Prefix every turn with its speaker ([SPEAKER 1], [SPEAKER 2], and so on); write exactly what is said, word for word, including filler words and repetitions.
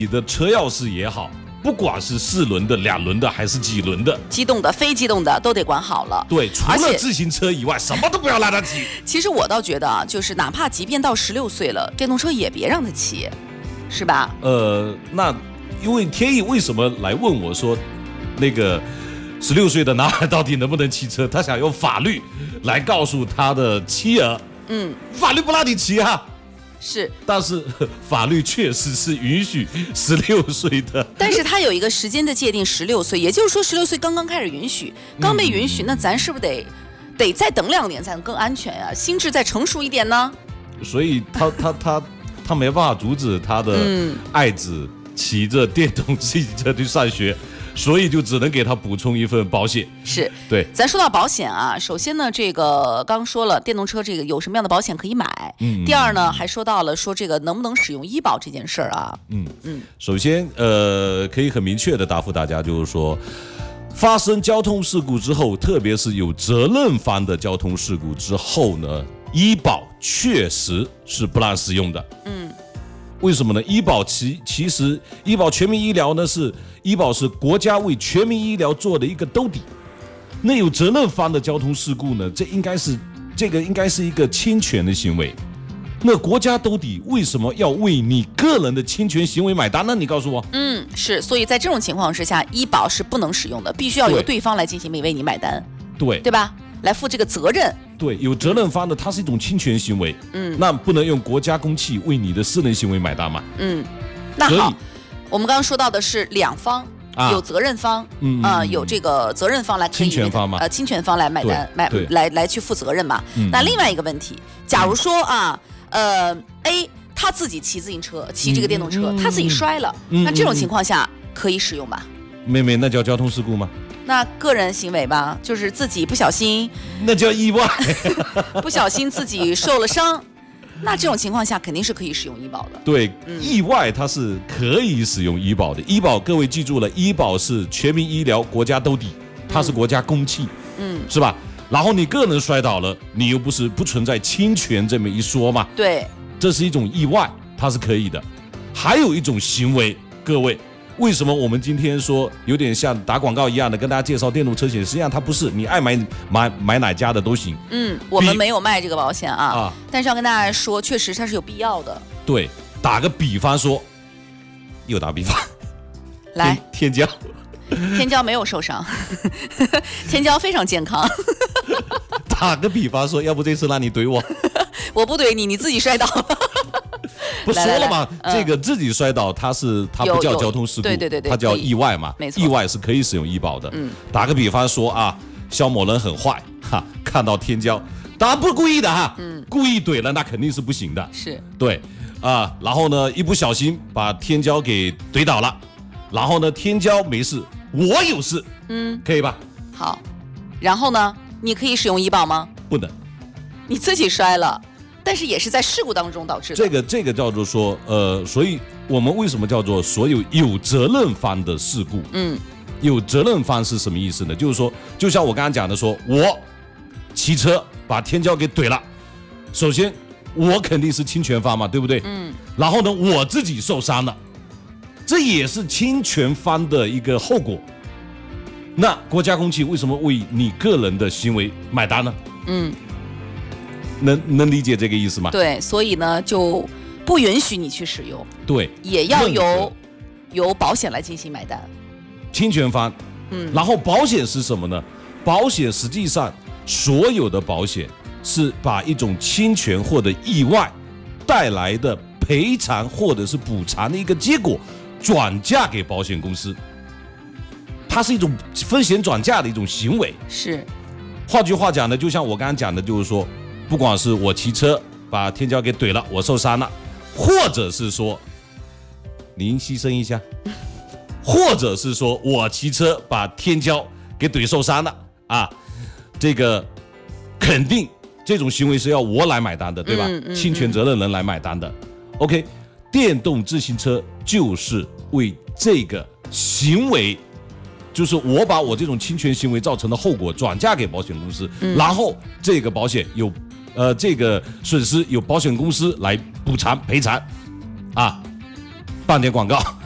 [SPEAKER 1] 你的车钥匙也好，不管是四轮的、两轮的还是几轮的，
[SPEAKER 2] 机动的、非机动的都得管好了。
[SPEAKER 1] 对，除了自行车以外，什么都不要让他骑。
[SPEAKER 2] 其实我倒觉得啊，就是哪怕即便到十六岁了，电动车也别让他骑，是吧？
[SPEAKER 1] 呃，那因为天意为什么来问我说，那个十六岁的男孩到底能不能骑车？他想用法律来告诉他的妻儿，嗯，法律不让你骑啊。
[SPEAKER 2] 是，
[SPEAKER 1] 但是法律确实是允许十六岁的，
[SPEAKER 2] 但是他有一个时间的界定，十六岁，也就是说十六岁刚刚开始允许，刚被允许，嗯、那咱是不是得得再等两年才能更安全呀、啊？心智再成熟一点呢？
[SPEAKER 1] 所以他他他他没办法阻止他的爱子骑着电动自行车去上学。所以就只能给他补充一份保险。
[SPEAKER 2] 是，
[SPEAKER 1] 对。
[SPEAKER 2] 咱说到保险啊，首先呢，这个刚说了，电动车这个有什么样的保险可以买？嗯。第二呢，还说到了说这个能不能使用医保这件事儿啊。嗯
[SPEAKER 1] 嗯。首先，呃，可以很明确的答复大家，就是说，发生交通事故之后，特别是有责任方的交通事故之后呢，医保确实是不让使用的。嗯。为什么呢？医保其其实医保全民医疗呢是医保是国家为全民医疗做的一个兜底。那有责任方的交通事故呢，这应该是这个应该是一个侵权的行为。那国家兜底为什么要为你个人的侵权行为买单呢？你告诉我。
[SPEAKER 2] 嗯，是，所以在这种情况之下，医保是不能使用的，必须要由对方来进行为你买单。
[SPEAKER 1] 对，
[SPEAKER 2] 对吧？来负这个责任。
[SPEAKER 1] 对，有责任方的，它是一种侵权行为，嗯，那不能用国家公器为你的私人行为买单嘛，
[SPEAKER 2] 嗯，那好，我们刚刚说到的是两方，啊、有责任方，嗯啊、呃，有这个责任方来可以
[SPEAKER 1] 侵权方嘛，
[SPEAKER 2] 呃，侵权方来买单，买来来去负责任嘛。嗯、那另外一个问题，假如说啊，呃 ，A 他自己骑自行车，骑这个电动车，嗯、他自己摔了，嗯、那这种情况下可以使用吧？
[SPEAKER 1] 妹妹，那叫交通事故吗？
[SPEAKER 2] 那个人行为吧，就是自己不小心，
[SPEAKER 1] 那叫意外，
[SPEAKER 2] 不小心自己受了伤，那这种情况下肯定是可以使用医保的。
[SPEAKER 1] 对，嗯、意外它是可以使用医保的。医保各位记住了，医保是全民医疗国家兜底，它是国家公器，嗯，是吧？然后你个人摔倒了，你又不是不存在侵权这么一说嘛？
[SPEAKER 2] 对，
[SPEAKER 1] 这是一种意外，它是可以的。还有一种行为，各位。为什么我们今天说有点像打广告一样的跟大家介绍电动车险？实际上它不是，你爱买买买哪家的都行。
[SPEAKER 2] 嗯，我们没有卖这个保险啊，啊但是要跟大家说，确实它是有必要的。
[SPEAKER 1] 对，打个比方说，又打比方，
[SPEAKER 2] 来，
[SPEAKER 1] 天骄，
[SPEAKER 2] 天骄没有受伤，天骄非常健康。
[SPEAKER 1] 打个比方说，要不这次让你怼我，
[SPEAKER 2] 我不怼你，你自己摔倒。
[SPEAKER 1] 不说了吗？来来来这个自己摔倒，它是它不叫交通事故，
[SPEAKER 2] 对对对对，
[SPEAKER 1] 它叫意外嘛。
[SPEAKER 2] 没错，
[SPEAKER 1] 意外是可以使用医保的。嗯，打个比方说啊，肖某人很坏哈，看到天骄，当然不是故意的哈，嗯，故意怼了那肯定是不行的。
[SPEAKER 2] 是，
[SPEAKER 1] 对啊，然后呢，一不小心把天骄给怼倒了，然后呢，天骄没事，我有事，嗯，可以吧？
[SPEAKER 2] 好，然后呢，你可以使用医保吗？
[SPEAKER 1] 不能，
[SPEAKER 2] 你自己摔了。但是也是在事故当中导致的。
[SPEAKER 1] 这个这个叫做说，呃，所以我们为什么叫做所有有责任方的事故？嗯，有责任方是什么意思呢？就是说，就像我刚刚讲的说，我骑车把天骄给怼了，首先我肯定是侵权方嘛，对不对？嗯。然后呢，我自己受伤了，这也是侵权方的一个后果。那国家公器为什么为你个人的行为买单呢？嗯。能能理解这个意思吗？
[SPEAKER 2] 对，所以呢就不允许你去使用。
[SPEAKER 1] 对，
[SPEAKER 2] 也要由由保险来进行买单。
[SPEAKER 1] 侵权方，嗯，然后保险是什么呢？保险实际上所有的保险是把一种侵权或者意外带来的赔偿或者是补偿的一个结果转嫁给保险公司，它是一种风险转嫁的一种行为。
[SPEAKER 2] 是，
[SPEAKER 1] 换句话讲呢，就像我刚刚讲的，就是说。不管是我骑车把天骄给怼了，我受伤了，或者是说您牺牲一下，或者是说我骑车把天骄给怼受伤了啊，这个肯定这种行为是要我来买单的，对吧？嗯嗯嗯、侵权责任人来买单的。OK， 电动自行车就是为这个行为。就是我把我这种侵权行为造成的后果转嫁给保险公司，嗯、然后这个保险有，呃，这个损失由保险公司来补偿赔偿，啊，办点广告。